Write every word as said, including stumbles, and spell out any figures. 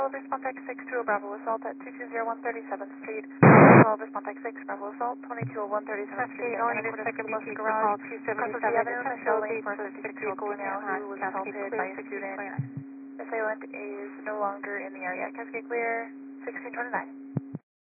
Response contact six two Bravo Assault at two two zero one thirty-seventh Street. Response contact six Bravo Assault, twenty-two oh one thirty-seventh Street. Only the second B T call two seventy-seven. Avenue, Michelle Lane for a suspect vehicle now who was assaulted by a student. Assailant is no longer in the area. Cascade clear, sixteen twenty-nine.